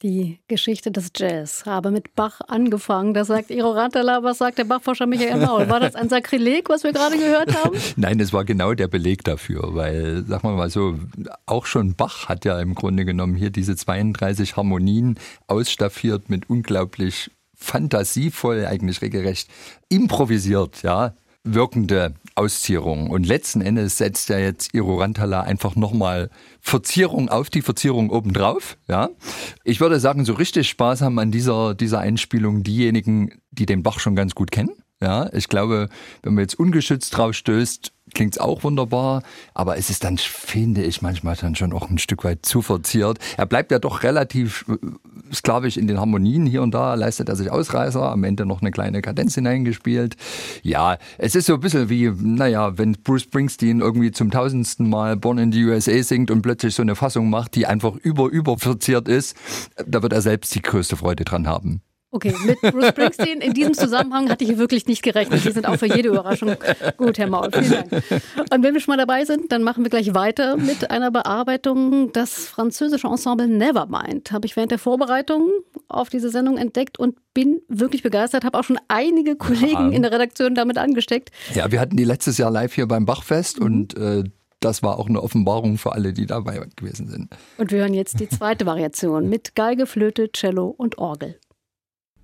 Die Geschichte des Jazz habe mit Bach angefangen. Das sagt Iro Rantala. Was sagt der Bachforscher Michael Maul? War das ein Sakrileg, was wir gerade gehört haben? Nein, es war genau der Beleg dafür, weil, sagen wir mal so, auch schon Bach hat ja im Grunde genommen hier diese 32 Harmonien ausstaffiert mit unglaublich fantasievoll, eigentlich regelrecht improvisiert, ja, wirkende Auszierung. Und letzten Endes setzt ja jetzt Iro Rantala einfach nochmal Verzierung auf die Verzierung obendrauf. Ja. Ich würde sagen, so richtig Spaß haben an dieser Einspielung diejenigen, die den Bach schon ganz gut kennen. Ja, ich glaube, wenn man jetzt ungeschützt drauf stößt, klingt es auch wunderbar, aber es ist dann, finde ich, manchmal dann schon auch ein Stück weit zu verziert. Er bleibt ja doch relativ sklavisch in den Harmonien, hier und da leistet er sich Ausreißer, am Ende noch eine kleine Kadenz hineingespielt. Ja, es ist so ein bisschen wie, wenn Bruce Springsteen irgendwie zum 1000. Mal Born in the USA singt und plötzlich so eine Fassung macht, die einfach überverziert ist, da wird er selbst die größte Freude dran haben. Okay, mit Bruce Springsteen in diesem Zusammenhang hatte ich wirklich nicht gerechnet. Sie sind auch für jede Überraschung gut, Herr Maul. Vielen Dank. Und wenn wir schon mal dabei sind, dann machen wir gleich weiter mit einer Bearbeitung. Das französische Ensemble Nevermind habe ich während der Vorbereitung auf diese Sendung entdeckt und bin wirklich begeistert. Habe auch schon einige Kollegen in der Redaktion damit angesteckt. Ja, wir hatten die letztes Jahr live hier beim Bachfest und das war auch eine Offenbarung für alle, die dabei gewesen sind. Und wir hören jetzt die zweite Variation mit Geige, Flöte, Cello und Orgel.